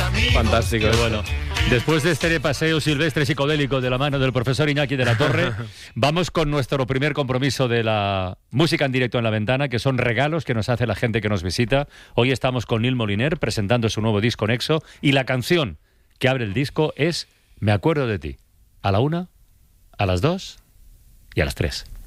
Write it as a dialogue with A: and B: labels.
A: Fantástico.
B: Pero bueno, después de este paseo silvestre psicodélico de la mano del profesor Iñaki de la Torre, vamos con nuestro primer compromiso de la música en directo en la ventana, que son regalos que nos hace la gente que nos visita. Hoy estamos con Nil Moliner presentando su nuevo disco Nexo, y la canción que abre el disco es Me acuerdo de ti, a la 1, a las 2 y a las 3.